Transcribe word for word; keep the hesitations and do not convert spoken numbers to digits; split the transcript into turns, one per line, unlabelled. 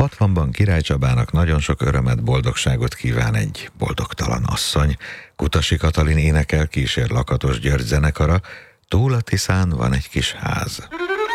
hatvanban Király Csabának nagyon sok örömet, boldogságot kíván egy boldogtalan asszony. Kutasi Katalin énekel, kísér Lakatos György zenekara, túl a Tiszán van egy kis ház.